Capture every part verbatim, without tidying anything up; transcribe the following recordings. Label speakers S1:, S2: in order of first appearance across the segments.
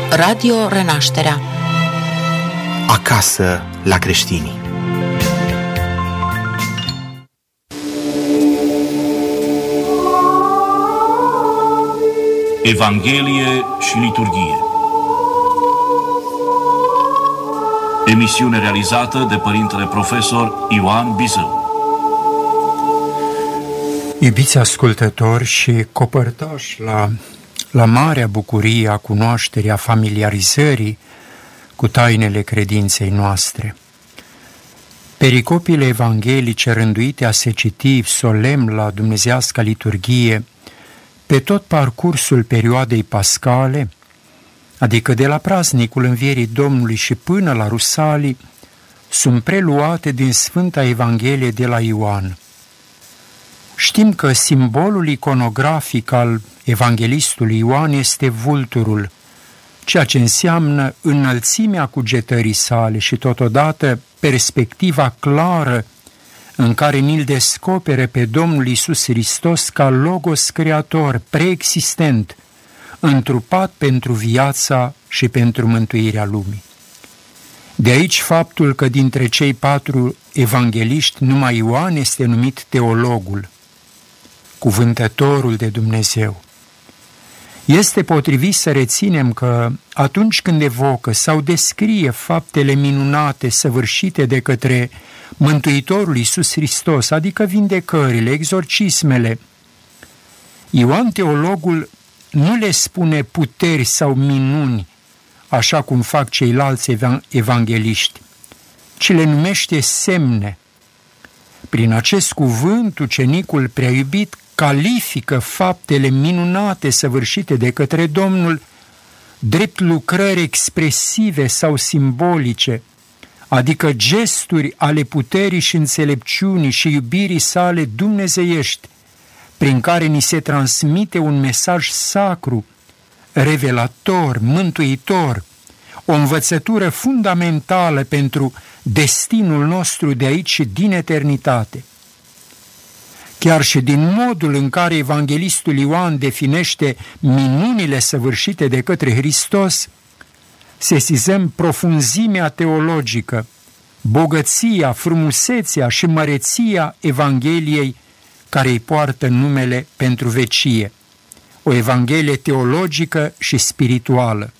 S1: Radio Renașterea.
S2: Acasă la creștini.
S3: Evanghelie și liturghie. Emisiune realizată de părintele profesor Ioan Bizău.
S4: Iubiți ascultători și copărtași la, la marea bucurie a cunoașterii, a familiarizării cu tainele credinței noastre. Pericopile evanghelice rânduite asecitiv, solemn la dumnezeiasca liturghie, pe tot parcursul perioadei pascale, adică de la praznicul Învierii Domnului și până la Rusalii, sunt preluate din Sfânta Evanghelie de la Ioan. Știm că simbolul iconografic al evanghelistului Ioan este vulturul, ceea ce înseamnă înălțimea cugetării sale și totodată perspectiva clară în care ni-l descopere pe Domnul Iisus Hristos ca Logos creator, preexistent, întrupat pentru viața și pentru mântuirea lumii. De aici faptul că dintre cei patru evangeliști numai Ioan este numit teologul, cuvântătorul de Dumnezeu. Este potrivit să reținem că atunci când evocă sau descrie faptele minunate săvârșite de către Mântuitorul Iisus Hristos, adică vindecările, exorcismele, Ioan teologul nu le spune puteri sau minuni, așa cum fac ceilalți evangeliști, ci le numește semne. Prin acest cuvânt, ucenicul prea iubit califică faptele minunate săvârșite de către Domnul drept lucrări expresive sau simbolice, adică gesturi ale puterii și înțelepciunii și iubirii sale dumnezeiești, prin care ni se transmite un mesaj sacru, revelator, mântuitor, o învățătură fundamentală pentru destinul nostru de aici și din eternitate. Chiar și din modul în care evanghelistul Ioan definește minunile săvârșite de către Hristos, sesizăm profunzimea teologică, bogăția, frumusețea și măreția Evangheliei care îi poartă numele pentru vecie, o Evanghelie teologică și spirituală.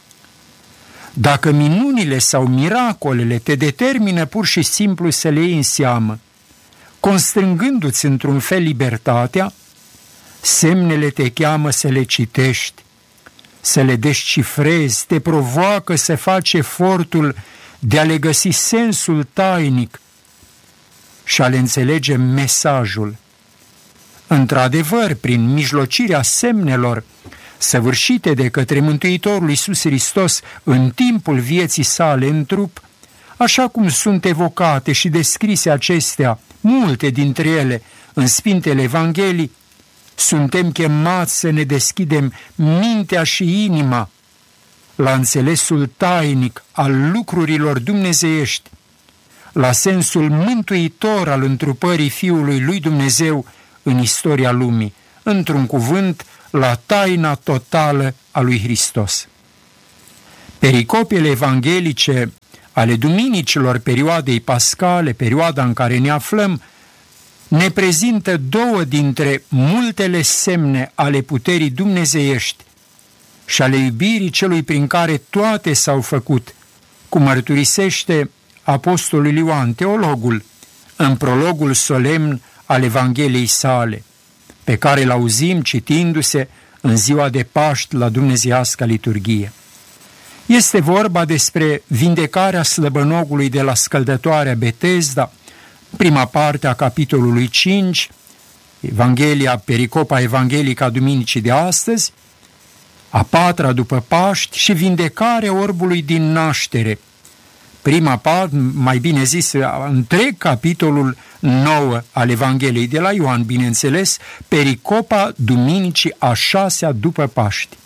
S4: Dacă minunile sau miracolele te determină pur și simplu să le iei în seamă, constrângându-ți într-un fel libertatea, semnele te cheamă să le citești, să le descifrezi, te provoacă să faci efortul de a le găsi sensul tainic și a le înțelege mesajul. Într-adevăr, prin mijlocirea semnelor săvârșite de către Mântuitorul Iisus Hristos în timpul vieții sale în trup, așa cum sunt evocate și descrise acestea, multe dintre ele, în Sfintele Evanghelii, suntem chemați să ne deschidem mintea și inima la înțelesul tainic al lucrurilor dumnezeiești, la sensul mântuitor al întrupării Fiului lui Dumnezeu în istoria lumii, într-un cuvânt, la taina totală a lui Hristos. Pericopele evanghelice ale duminicilor perioadei pascale, perioada în care ne aflăm, ne prezintă două dintre multele semne ale puterii dumnezeiești și ale iubirii celui prin care toate s-au făcut, cum mărturisește apostolul Ioan, teologul, în prologul solemn al Evangheliei sale, pe care îl auzim citindu-se în ziua de Paști la dumnezeiasca liturghie. Este vorba despre vindecarea slăbănogului de la scăldătoarea Betesda, prima parte a capitolului cinci, Evanghelia, pericopa evanghelică a duminicii de astăzi, a patra după Paști și vindecarea orbului din naștere, prima parte, mai bine zis, întreg capitolul nouă al Evangheliei de la Ioan, bineînțeles, pericopa duminicii a șasea după Paști.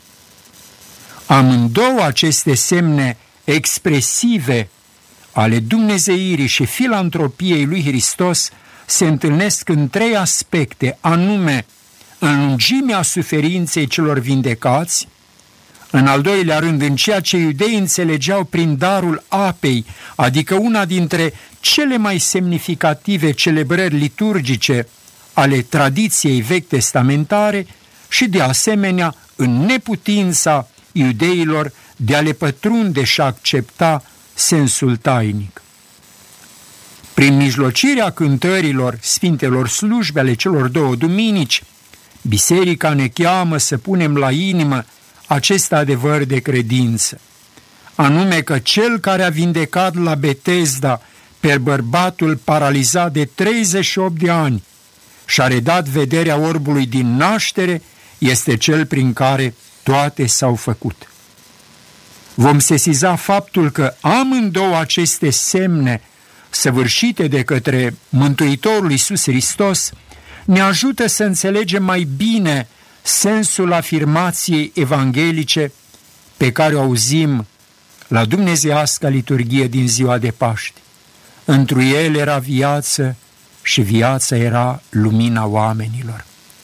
S4: Amândouă aceste semne expresive ale dumnezeirii și filantropiei lui Hristos se întâlnesc în trei aspecte, anume în lungimea suferinței celor vindecați, În al doilea rând, în ceea ce iudeii înțelegeau prin darul apei, adică una dintre cele mai semnificative celebrări liturgice ale tradiției vechi testamentare, și de asemenea în neputința iudeilor de a le pătrunde și accepta sensul tainic. Prin mijlocirea cântărilor Sfintelor slujbe ale celor două duminici, Biserica ne cheamă să punem la inimă acest adevăr de credință, anume că cel care a vindecat la Betesda pe bărbatul paralizat de treizeci și opt de ani și a redat vederea orbului din naștere este cel prin care toate s-au făcut. Vom sesiza faptul că amândouă aceste semne săvârșite de către Mântuitorul Iisus Hristos ne ajută să înțelegem mai bine sensul afirmației evanghelice pe care o auzim la dumnezeiasca liturghie din ziua de Paști. Întru el era viață și viața era lumina oamenilor.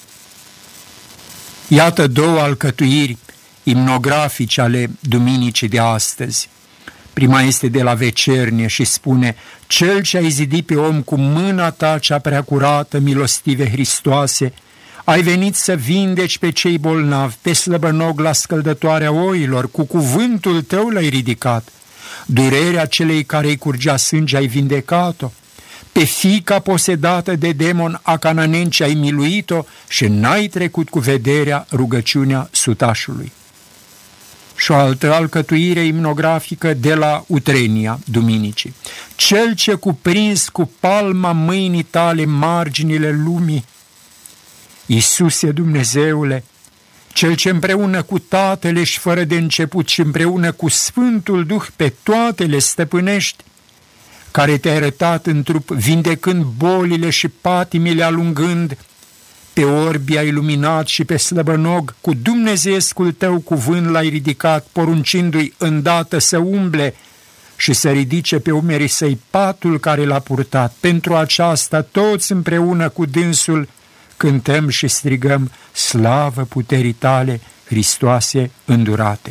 S4: Iată două alcătuiri imnografice ale duminicii de astăzi. Prima este de la Vecernie și spune: Cel ce ai zidit pe om cu mâna ta cea prea curată, milostive Hristoase, ai venit să vindeci pe cei bolnavi, pe slăbănog la scăldătoarea oilor, cu cuvântul tău l-ai ridicat. Durerea celei care îi curgea sânge ai vindecat-o, pe fiica posedată de demon a cananenci ai miluit-o și n-ai trecut cu vederea rugăciunea sutașului. Și o altă alcătuire imnografică de la Utrenia duminicii. Cel ce cuprins cu palma mâinii tale marginile lumii, Iisuse Dumnezeule, Cel ce împreună cu Tatăl și fără de început și împreună cu Sfântul Duh pe toate le stăpânești, care te-ai arătat în trup, vindecând bolile și patimile alungând, pe orbi ai luminat și pe slăbănog, cu dumnezeiescul tău cuvânt l-ai ridicat, poruncindu-i îndată să umble și să ridice pe umerii săi patul care l-a purtat. Pentru aceasta toți împreună cu dânsul cântăm și strigăm: slavă puterii tale, Hristoase îndurate.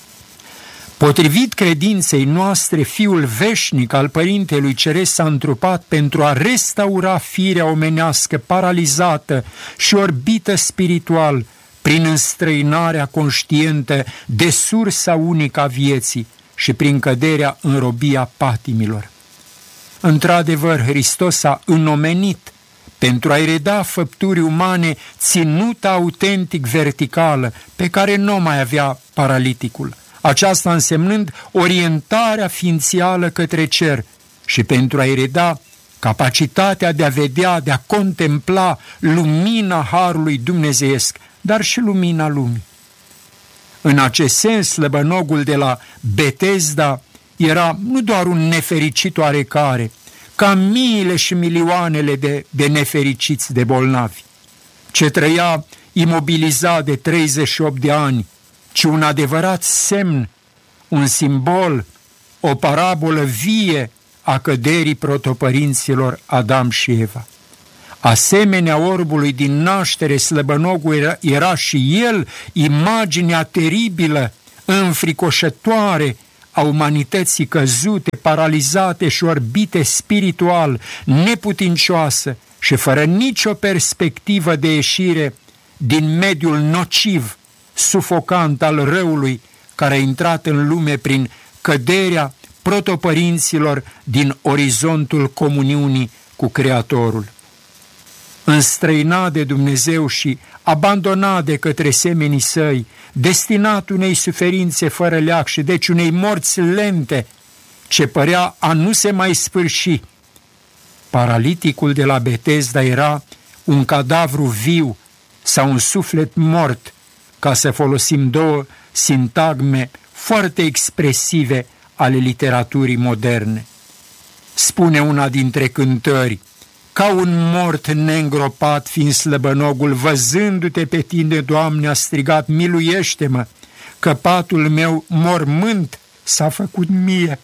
S4: Potrivit credinței noastre, Fiul veșnic al Părintelui Ceresc s-a întrupat pentru a restaura firea omenească paralizată și orbită spiritual prin înstrăinarea conștientă de sursa unică a vieții și prin căderea în robia patimilor. Într-adevăr, Hristos a înomenit pentru a-i reda făpturii umane ținuta autentic verticală pe care nu mai avea paraliticul, aceasta însemnând orientarea ființială către cer și pentru a-i reda capacitatea de a vedea, de a contempla lumina harului dumnezeiesc, dar și lumina lumii. În acest sens, slăbănogul de la Betesda era nu doar un nefericit oarecare, ca miile și milioanele de, de nefericiți de bolnavi, ce trăia imobilizat de treizeci și opt de ani, ci un adevărat semn, un simbol, o parabolă vie a căderii protopărinților Adam și Eva. Asemenea orbului din naștere, slăbănogul era, era și el imaginea teribilă, înfricoșătoare a umanității căzute, paralizate și orbite spiritual, neputincioasă și fără nicio perspectivă de ieșire din mediul nociv, sufocant al răului care a intrat în lume prin căderea protopărinților din orizontul comuniunii cu Creatorul. Înstrăinat de Dumnezeu și abandonat de către semenii săi, destinat unei suferințe fără leac și deci unei morți lente, ce părea a nu se mai sfârși, paraliticul de la Betesda era un cadavru viu sau un suflet mort, ca să folosim două sintagme foarte expresive ale literaturii moderne. Spune una dintre cântări: ca un mort neîngropat fiind slăbănogul, văzându-te pe tine, Doamne, a strigat: miluiește-mă, că patul meu mormânt s-a făcut mie.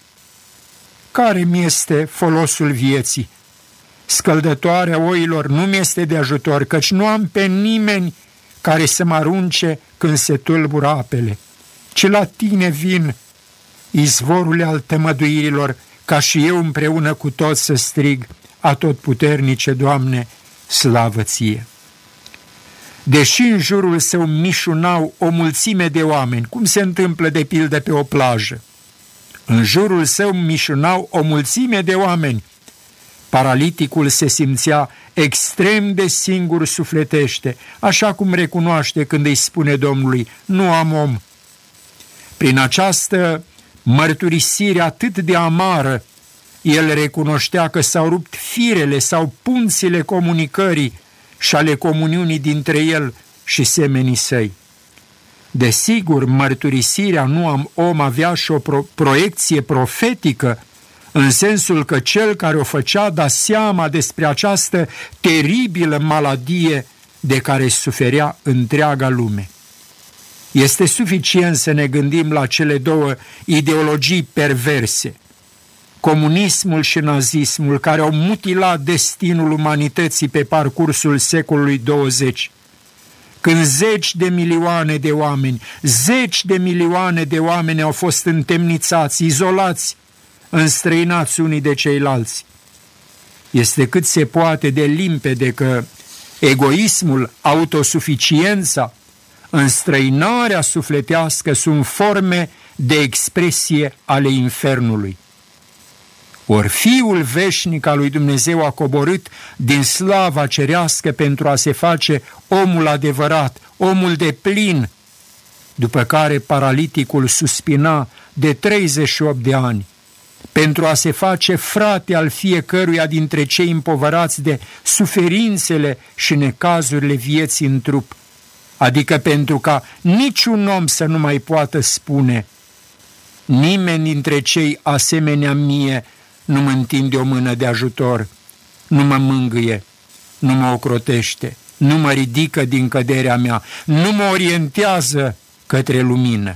S4: Care mi este folosul vieții? Scăldătoarea oilor nu mi este de ajutor, căci nu am pe nimeni care să mă arunce când se tulbură apele. ci la tine vin, izvorule al tămăduirilor, ca și eu împreună cu toți să strig, atotputernice, Doamne, slavă ție. Deși în jurul său mișunau o mulțime de oameni, cum se întâmplă de pildă pe o plajă, în jurul său mișunau o mulțime de oameni, paraliticul se simțea extrem de singur sufletește, așa cum recunoaște când îi spune Domnului, nu am om. Prin această mărturisire atât de amară, el recunoștea că s-au rupt firele sau punțile comunicării și ale comuniunii dintre el și semenii săi. Desigur, mărturisirea nu am om avea și o pro- proiecție profetică, în sensul că cel care o făcea da seama despre această teribilă maladie de care suferea întreaga lume. Este suficient să ne gândim la cele două ideologii perverse, comunismul și nazismul, care au mutilat destinul umanității pe parcursul secolului douăzeci, când zeci de milioane de oameni, zeci de milioane de oameni au fost întemnițați, izolați, înstrăinați unii de ceilalți. Este cât se poate de limpede că egoismul, autosuficiența, înstrăinarea sufletească sunt forme de expresie ale infernului. Ori Fiul veșnic al lui Dumnezeu a coborât din slava cerească pentru a se face omul adevărat, omul de plin, după care paraliticul suspina de treizeci și opt de ani, pentru a se face frate al fiecăruia dintre cei împovărați de suferințele și necazurile vieții în trup, adică pentru ca niciun om să nu mai poată spune, nimeni dintre cei asemenea mie nu mă întinde o mână de ajutor, nu mă mângâie, nu mă ocrotește, nu mă ridică din căderea mea, nu mă orientează către lumină.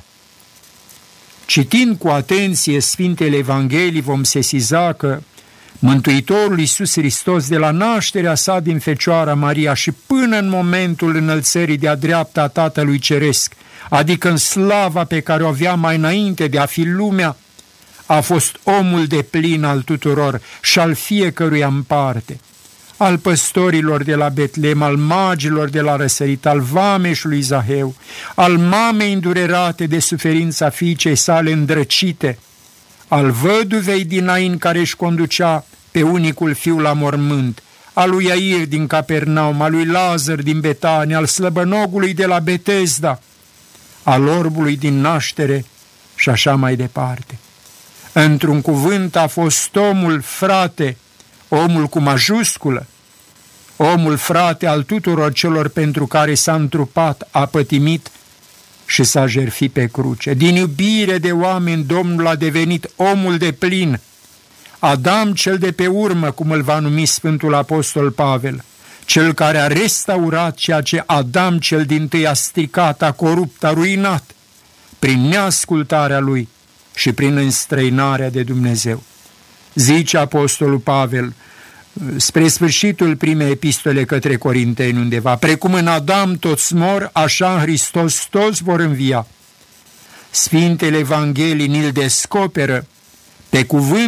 S4: Citind cu atenție Sfintele Evanghelii, vom sesiza că Mântuitorul Iisus Hristos, de la nașterea sa din Fecioara Maria și până în momentul înălțării de-a dreapta a Tatălui Ceresc, adică în slava pe care o avea mai înainte de a fi lumea, a fost omul de plin al tuturor și al fiecăruia în parte, al păstorilor de la Betlehem, al magilor de la răsărit, al vameșului Zaheu, al mamei îndurerate de suferința fiicei sale îndrăcite, al văduvei din Nain care își conducea pe unicul fiu la mormânt, al lui Iair din Capernaum, al lui Lazar din Betania, al slăbănogului de la Betesda, al orbului din naștere și așa mai departe. Într-un cuvânt a fost omul frate, omul cu majusculă, omul frate al tuturor celor pentru care s-a întrupat, a pătimit și s-a jertfit pe cruce. Din iubire de oameni, Domnul a devenit omul de plin, Adam cel de pe urmă, cum îl va numi Sfântul Apostol Pavel, cel care a restaurat ceea ce Adam cel dintâi a stricat, a corupt, a ruinat, prin neascultarea lui și prin înstrăinarea de Dumnezeu. Zice Apostolul Pavel, spre sfârșitul primei epistole către Corinteni undeva, precum în Adam toți mor, așa în Hristos toți vor învia. Sfintele Evanghelii ni-l descoperă pe cuvânt